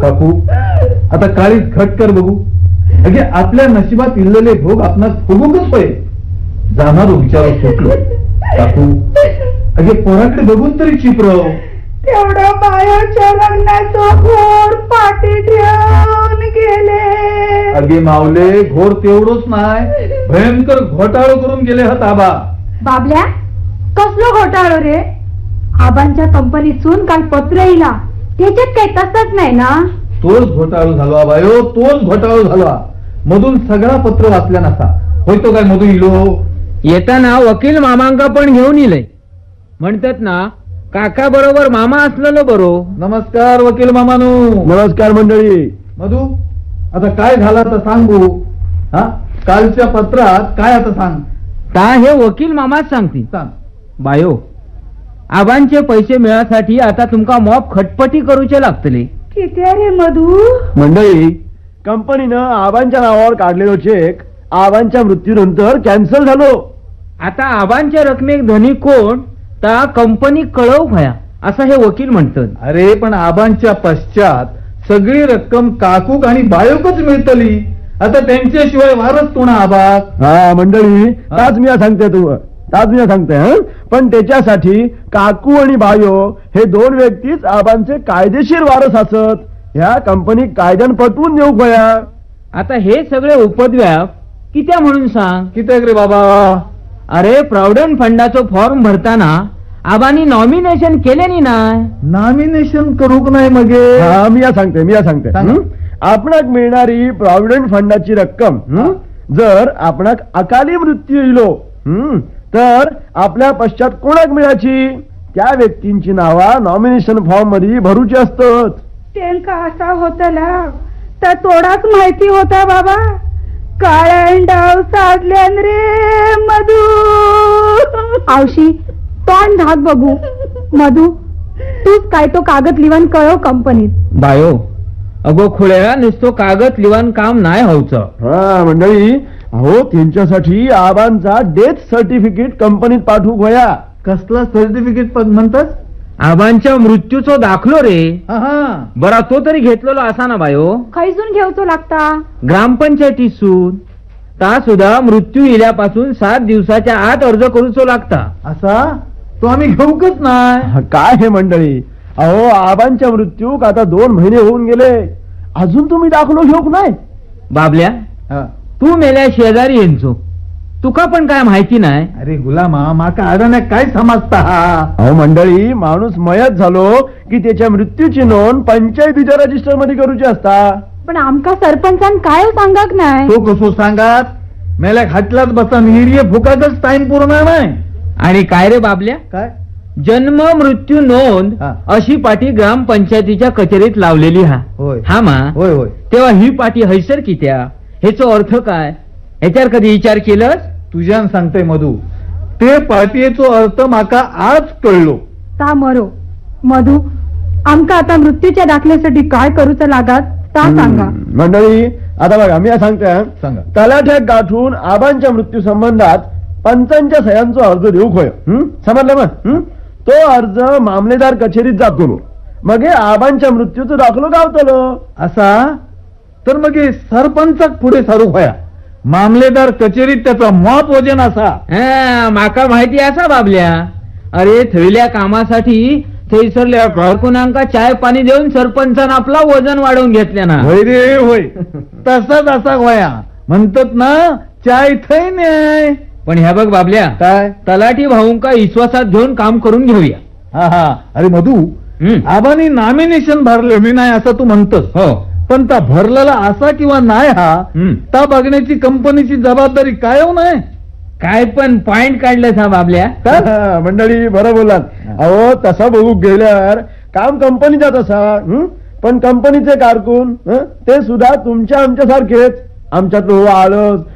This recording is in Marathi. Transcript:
काकू आता काळीच घट कर बघू. अगे आपल्या नशिबात इल्लेले भोग आपणास भोगूकच पाहिजे. जाणार विचार सुटलो. काकू अगे पोराकडे बघून तरी चिपरव. तेवढं बायाच्या लग्नाचं घोर पाठी ठेवून गेले. अगे मावले घोर तेवढंच नाही, भयंकर घोटाळो करून गेले हत आबा. बाबल्या कसलो घोटाळो रे? आबांच्या कंपनीतून काल पत्र येला, त्याच्यात काही तसंच नाही ना? तोच घोटाळो झालो बायो, तोच घोटाळो झाला. मधून सगळा पत्र वाचल्या नसा होय. तो काय मधून इलो येताना वकील मामांका पण घेऊन इलय. म्हणतात ना काका बरोबर मामा असलेलं बरो. नमस्कार वकील मामानू. नमस्कार मंडळी. मधू आता काय झालं तर सांगू. हा कालच्या पत्रात काय आता सांग. ता हे वकील मामाच सांगतील. सांग. बायो आबांचे पैसे मिळासाठी आता तुमका मॉप खटपटी करूचे लागतले. किती रे मधू? मंडळी कंपनीनं आबांच्या नावावर काढलेलो चेक आबांच्या मृत्यूनंतर कॅन्सल झालो. आता आबांच्या रकमेक धनी कोण ता कंपनी कळव भया असं हे वकील म्हणतात. अरे पण आबांच्या पश्चात सगळी रक्कम काकूक आणि बायोकच मिळतली. आता त्यांच्याशिवाय वारस कोणा आबा. हा मंडळी ताच मी सांगते पण त्याच्यासाठी काकू आणि बायो हे दोन व्यक्तीच आबांचे कायदेशीर वारस असत. ह्या कंपनी कायद्यान पटवून देऊ भया. आता हे सगळे उपद्व्याप कित्या म्हणून सांग. किती रे बाबा? अरे प्रॉव्हिडंट फंडाचं फॉर्म भरताना आबांनी नॉमिनेशन केले नाही. नॉमिनेशन करूक नाही मगे. हा मी सांगते सांग. आपणाक मिळणारी प्रॉव्हिडंट फंडाची रक्कम जर आपणाक अकाली मृत्यू येलो तर आपल्या पश्चात कोणाक मिळाची? त्या व्यक्तींची नावा नॉमिनेशन फॉर्म मध्ये भरूची असतात. त्यांका असा होतला तर थोडाच माहिती होता बाबा. काळ्या साधल्यान रे मधू. आवशी तोंड धाक बघू. मधू तूच काय तो कागद लिवान कळव कंपनीत. बायो अगो खुळ्या नुसतो कागद लिवान काम नाही होऊचं. हा मंडळी अहो त्यांच्यासाठी आबांचा डेथ सर्टिफिकेट कंपनीत पाठवू भया. कसला सर्टिफिकेट म्हणतात? आबांच्या मृत्यूचा दाखलो रे. हा बरा तो तरी घेतलेलो असा ना बायो. खैसून घेवचो लागता? ग्रामपंचायतीसून ता सुद्धा मृत्यू इल्यापासून 7 दिवसाच्या आत अर्ज करूचो लागता. असा तो आम्ही घेऊकच नाही. काय हे मंडळी अहो आबांच्या मृत्यूक आता 2 महिने होऊन गेले, अजून तुम्ही दाखलो घेऊक नाही. बाबल्या हा. तू मेल्या शेजारी येंचो तुका पण काय माहिती नाही. अरे गुलामा माका अडाण्यात काय समजता. अहो मंडळी माणूस मयत झालो की त्याच्या मृत्यूची नोंद पंचायतीच्या रजिस्टर मध्ये करूची असता. पण आमका सरपंचान काय सांगाक नाही. तो कसो सांगात? मेल्या खाटलाच बसा हिरिये फुकातच टाइम पूर्ण नाही. आणि काय रे बाबल्या काय जन्म मृत्यू नोंद हा. अशी पाटी ग्रामपंचायतीच्या कचेरीत लावलेली होय. हा मा. होय होय. तेव्हा ही पाटी हैसर कित्या ह्याचा अर्थ काय ह्याच्यावर कधी विचार केलंस? तुझ्यान सांगते मधू ते पार्टीचो अर्थ माका आज कळलो. ता मरो मधू आमका आता मृत्यूच्या दाखल्यासाठी काय करूच लागत ता सांगा. मंडळी आता बघा मी सांगते सांगा. तलाठ्यात गाठून आबांच्या मृत्यू संबंधात पंचांच्या सह्यांचा अर्ज देऊ होय. समजलं मग? तो अर्ज मामलेदार कचेरीत जातो मग हे आबांच्या मृत्यूचं दाखलो गावतलो. असा तर मग हे सरपंचाक पुढे सारू होया. मामलेदार कचेरीत त्याचा मॉप वजन असा. माका माहिती असा बाबल्या. अरे थैल्या कामासाठी थैसरल्या कारकुनांका चाय पाणी देऊन सरपंचानं आपला वजन वाढवून घेतल्या ना. होय रे होय. तसाच असा होया. म्हणतात ना चाय थै नाही. पण ह्या बघ बाबल्या काय तलाठी भाऊंका विश्वासात घेऊन काम करून घेऊया. हा हा. अरे मधू आबानी नॉमिनेशन भरले मी नाही असं तू म्हणतोस. हो पण ता भरलेला असा किंवा नाही हा ता बघण्याची कंपनीची जबाबदारी काय हो नाही. काय पण पॉइंट काढलं सा बाबल्या. मंडळी बरं बोलात. अहो तसा बघू गेल्यावर काम कंपनीचा तसा पण कंपनीचे कारकून ते सुद्धा तुमच्या आमच्या सारखेच. आमच्यात आळस